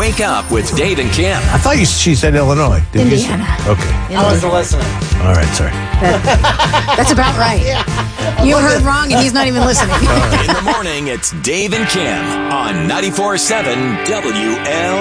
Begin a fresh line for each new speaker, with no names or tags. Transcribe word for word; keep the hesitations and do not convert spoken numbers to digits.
Wake Up with Dave and Kim.
I thought you, she said Illinois. Did
Indiana.
You say? Okay.
I wasn't listening.
All right, sorry.
That, that's about right.
Yeah.
You heard wrong, and he's not even listening.
In the morning, it's Dave and Kim on ninety-four point seven W L.